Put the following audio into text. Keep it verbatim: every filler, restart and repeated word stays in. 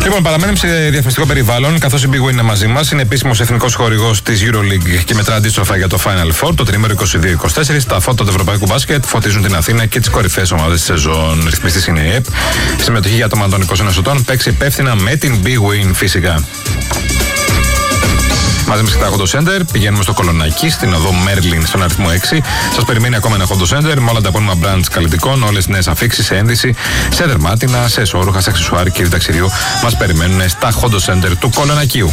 Λοιπόν, παραμένουμε σε διαφημιστικό περιβάλλον, καθώς η Big Win είναι μαζί μας. Είναι επίσημος εθνικός χορηγός της EuroLeague και μετρά αντίστροφα για το Final Four, το τρίμερο είκοσι δύο είκοσι τέσσερα. Τα φώτα του ευρωπαϊκού μπάσκετ φωτίζουν την Αθήνα και τις κορυφαίες ομάδες της σεζόν. Ρυθμιστής είναι η ΕΠ. Συμμετοχή για άτομα των είκοσι ενός ετών. Παίξει υπεύθυνα με την Big Win φυσικά. Μαζί μας και τα Honda Center, πηγαίνουμε στο Κολονάκι, στην οδό Μέρλιν, στον αριθμό έξι. Σας περιμένει ακόμα ένα Honda Center με όλα τα επώνυμα brands καλλιτικών, όλες τις νέες αφίξεις σε ένδυση, σε δερμάτινα, σε εσώρουχα, σε αξεσουάρ και ταξιδιού. Μας περιμένουν στα Honda Center του Κολονακίου.